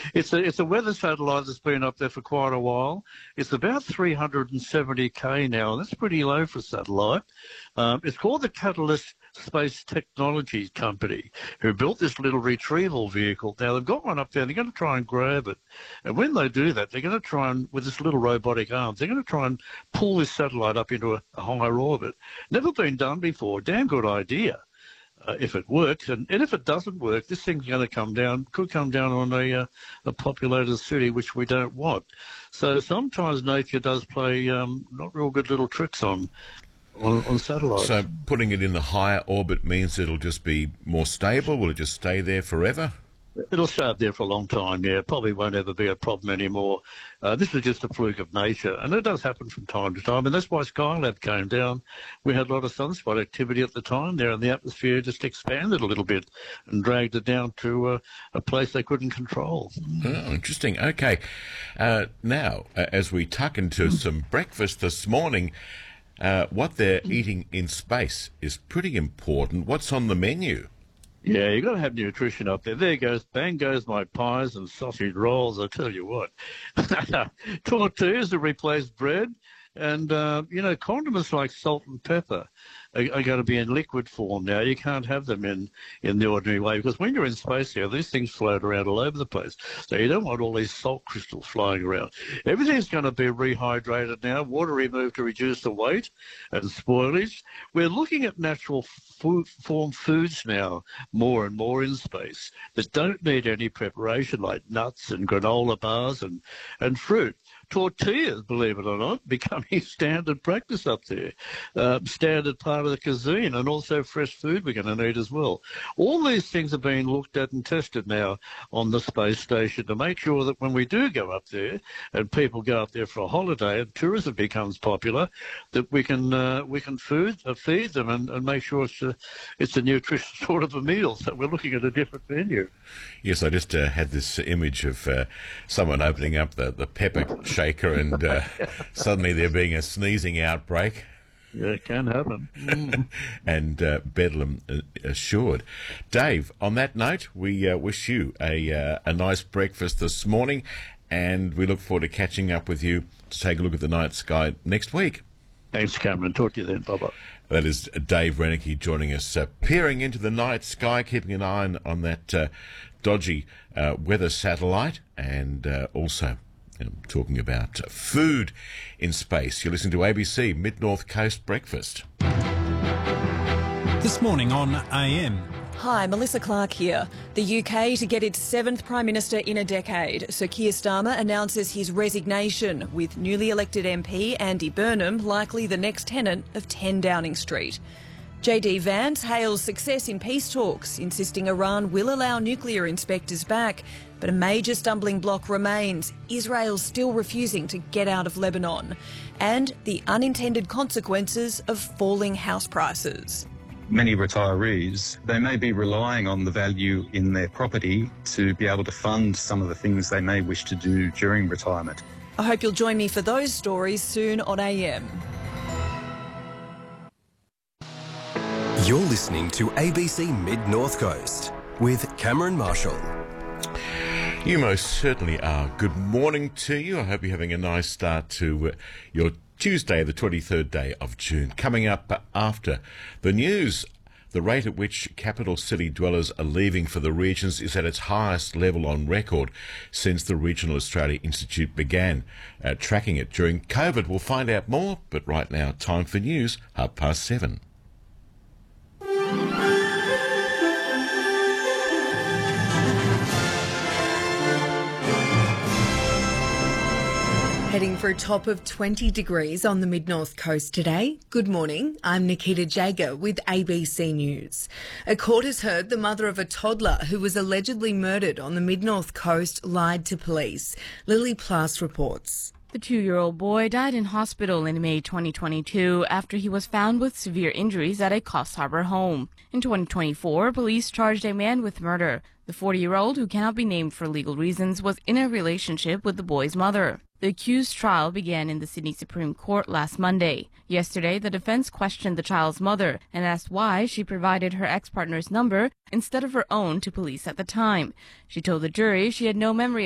It's a weather satellite that's been up there for quite a while. It's about 370K now, and that's pretty low for a satellite. It's called the Catalyst Space Technology Company, who built this little retrieval vehicle. Now, they've got one up there. They're going to try and grab it. And when they do that, they're going to try and, with this little robotic arm, they're going to try and pull this satellite up into a higher orbit. Never been done before. Damn good idea. If it works, and if it doesn't work, this thing's going to could come down on a populated city, which we don't want. So sometimes nature does play not real good little tricks on satellites. So putting it in the higher orbit means it'll just be more stable? Will it just stay there forever? It'll stay up there for a long time, yeah. Probably won't ever be a problem anymore. This is just a fluke of nature, and it does happen from time to time, and that's why Skylab came down. We had a lot of sunspot activity at the time there, and the atmosphere just expanded a little bit and dragged it down to a place they couldn't control. Oh, interesting. Okay. Now, as we tuck into some breakfast this morning, what they're eating in space is pretty important. What's on the menu? Yeah, you've got to have nutrition up there. There goes, bang goes my pies and sausage rolls, I tell you what. Tortillas to replace bread. And, condiments like salt and pepper are going to be in liquid form now. You can't have them in the ordinary way, because when you're in space here, these things float around all over the place. So you don't want all these salt crystals flying around. Everything's going to be rehydrated now, water removed to reduce the weight and spoilage. We're looking at natural form foods now more and more in space that don't need any preparation, like nuts and granola bars and fruit. Tortillas, believe it or not, becoming standard practice up there, standard part of the cuisine, and also fresh food we're going to need as well. All these things are being looked at and tested now on the space station to make sure that when we do go up there and people go up there for a holiday and tourism becomes popular, that we can feed them and make sure it's a nutritious sort of a meal. So we're looking at a different menu. Yes, I just had this image of someone opening up the pepper shaker and suddenly there being a sneezing outbreak. Yeah, it can happen. And bedlam assured. Dave, on that note, we wish you a nice breakfast this morning, and we look forward to catching up with you to take a look at the night sky next week. Thanks, Cameron. Talk to you then. Bye-bye. That is Dave Reneke joining us, peering into the night sky, keeping an eye on that dodgy weather satellite, and also talking about food in space. You're listening to ABC Mid-North Coast Breakfast. This morning on AM. Hi, Melissa Clark here. The UK to get its 7th Prime Minister in a decade. Sir Keir Starmer announces his resignation, with newly elected MP Andy Burnham likely the next tenant of 10 Downing Street. JD Vance hails success in peace talks, insisting Iran will allow nuclear inspectors back. But a major stumbling block remains: Israel still refusing to get out of Lebanon. And the unintended consequences of falling house prices. Many retirees, they may be relying on the value in their property to be able to fund some of the things they may wish to do during retirement. I hope you'll join me for those stories soon on AM. You're listening to ABC Mid-North Coast with Cameron Marshall. You most certainly are. Good morning to you. I hope you're having a nice start to your Tuesday, the 23rd day of June. Coming up after the news, the rate at which capital city dwellers are leaving for the regions is at its highest level on record since the Regional Australia Institute began tracking it during COVID. We'll find out more, but right now, time for news, 7:30. Heading for a top of 20 degrees on the Mid-North Coast today. Good morning, I'm Nikita Jager with ABC News. A court has heard the mother of a toddler who was allegedly murdered on the Mid-North Coast lied to police. Lily Plass reports. The 2-year-old boy died in hospital in May 2022 after he was found with severe injuries at a Coffs Harbour home. In 2024, police charged a man with murder. The 40-year-old, who cannot be named for legal reasons, was in a relationship with the boy's mother. The accused's trial began in the Sydney Supreme Court last Monday. Yesterday, the defense questioned the child's mother and asked why she provided her ex-partner's number instead of her own to police at the time. She told the jury she had no memory